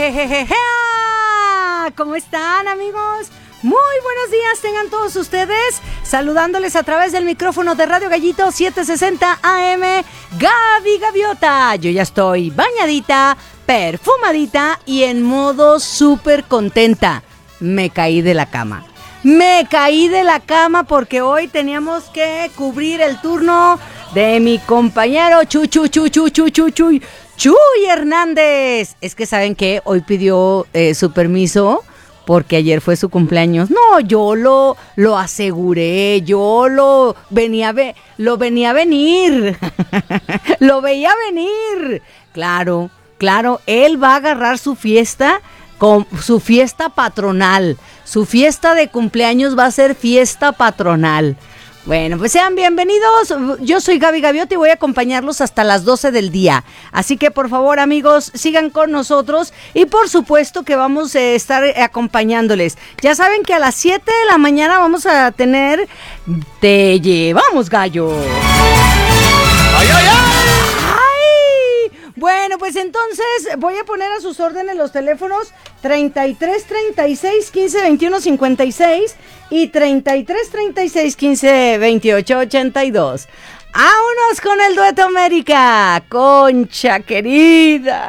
Ejejejeje. ¿Cómo están, amigos? Muy buenos días tengan todos ustedes, saludándoles a través del micrófono de Radio Gallito 760 AM, Gaby Gaviota. Yo ya estoy bañadita, perfumadita y en modo súper contenta. Me caí de la cama porque hoy teníamos que cubrir el turno de mi compañero Chuy Hernández. Es que ¿saben qué? Hoy pidió su permiso porque ayer fue su cumpleaños. No, yo lo aseguré, yo lo venía a venir. Lo veía venir. Claro, él va a agarrar su fiesta con su fiesta patronal. Su fiesta de cumpleaños va a ser fiesta patronal. Bueno, pues sean bienvenidos. Yo soy Gaby Gaviota y voy a acompañarlos hasta las 12 del día. Así que por favor, amigos, sigan con nosotros y por supuesto que vamos a estar acompañándoles. Ya saben que a las 7 de la mañana vamos a tener Te Llevamos Gallo. ¡Ay, ay, ay! Bueno, pues entonces voy a poner a sus órdenes los teléfonos 33 36 15 21 56 y 33 36 15 28 82. ¡Vámonos con el dueto América! Concha querida.